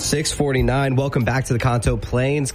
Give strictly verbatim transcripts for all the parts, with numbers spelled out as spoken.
six forty-nine. Welcome back to the Kanto Plains.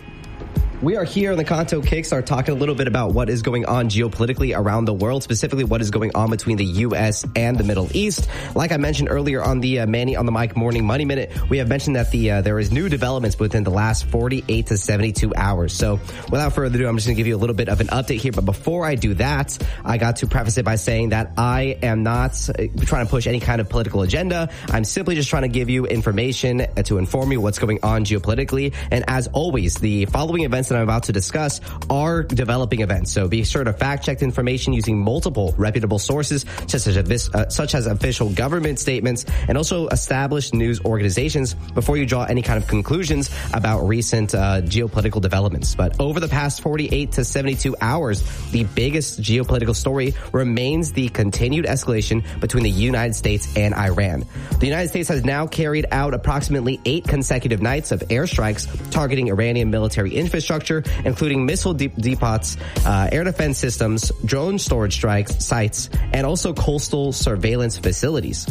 We are here on the Kanto Kickstart talking a little bit about what is going on geopolitically around the world, specifically what is going on between the U S and the Middle East. Like I mentioned earlier on the uh, Manny on the Mic Morning Money Minute, we have mentioned that the uh, there is new developments within the last forty-eight to seventy-two hours. So without further ado, I'm just going to give you a little bit of an update here. But before I do that, I got to preface it by saying that I am not trying to push any kind of political agenda. I'm simply just trying to give you information to inform you what's going on geopolitically. And as always, the following events that I'm about to discuss are developing events. So be sure to fact check the information using multiple reputable sources, such as, uh, such as official government statements and also established news organizations before you draw any kind of conclusions about recent uh, geopolitical developments. But over the past forty-eight to seventy-two hours, the biggest geopolitical story remains the continued escalation between the United States and Iran. The United States has now carried out approximately eight consecutive nights of airstrikes targeting Iranian military infrastructure, including missile de- depots, uh, air defense systems, drone storage strikes, sites, and also coastal surveillance facilities.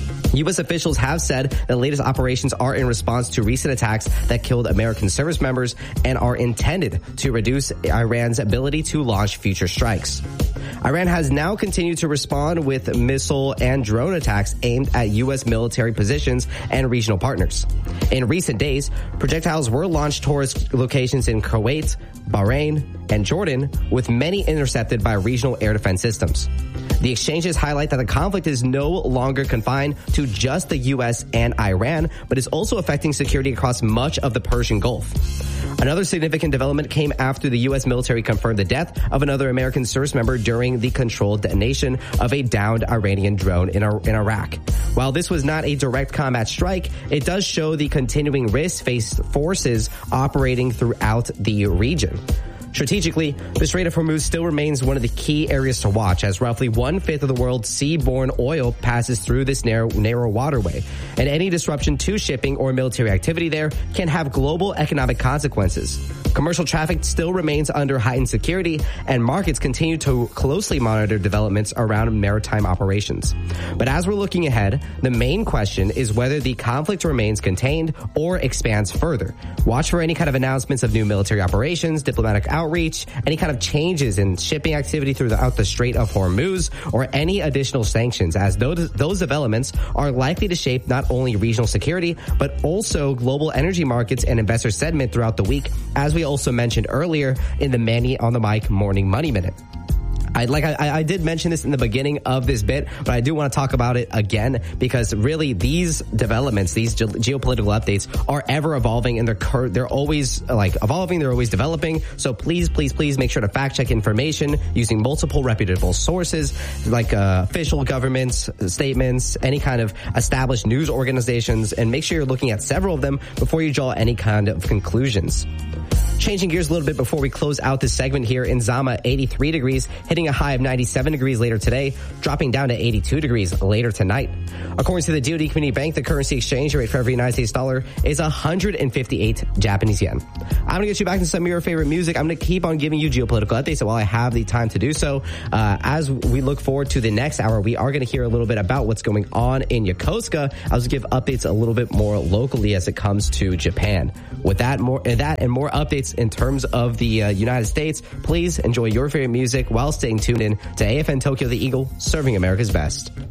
U S officials have said the latest operations are in response to recent attacks that killed American service members and are intended to reduce Iran's ability to launch future strikes. Iran has now continued to respond with missile and drone attacks aimed at U S military positions and regional partners. In recent days, projectiles were launched towards locations in Kuwait, Bahrain, and Jordan, with many intercepted by regional air defense systems. The exchanges highlight that the conflict is no longer confined to just the U S and Iran, but is also affecting security across much of the Persian Gulf. Another significant development came after the U S military confirmed the death of another American service member during the controlled detonation of a downed Iranian drone in, in Iraq. While this was not a direct combat strike, it does show the continuing risk faced forces operating throughout the region. Strategically, the Strait of Hormuz still remains one of the key areas to watch, as roughly one-fifth of the world's seaborne oil passes through this narrow, narrow waterway. And any disruption to shipping or military activity there can have global economic consequences. Commercial traffic still remains under heightened security, and markets continue to closely monitor developments around maritime operations. But as we're looking ahead, the main question is whether the conflict remains contained or expands further. Watch for any kind of announcements of new military operations, diplomatic outreach, outreach, any kind of changes in shipping activity throughout the Strait of Hormuz, or any additional sanctions, as those, those developments are likely to shape not only regional security, but also global energy markets and investor sentiment throughout the week, as we also mentioned earlier in the Manny on the Mic Morning Money Minute. I, like I, I did mention this in the beginning of this bit, but I do want to talk about it again because really these developments, these ge- geopolitical updates are ever evolving, and they're cur- they're always like evolving, they're always developing. So please, please, please make sure to fact check information using multiple reputable sources like uh, official governments, statements, any kind of established news organizations, and make sure you're looking at several of them before you draw any kind of conclusions. Changing gears a little bit before we close out this segment here in Zama, eighty-three degrees, hitting a high of ninety-seven degrees later today, dropping down to eighty-two degrees later tonight. According to the D O D Community Bank, the currency exchange rate for every United States dollar is one hundred fifty-eight Japanese yen. I'm going to get you back to some of your favorite music. I'm going to keep on giving you geopolitical updates while I have the time to do so. Uh, as we look forward to the next hour, we are going to hear a little bit about what's going on in Yokosuka. I'll just give updates a little bit more locally as it comes to Japan. With that, more that and more updates in terms of the uh, United States, please enjoy your favorite music while staying tuned in to A F N Tokyo the Eagle, serving America's best.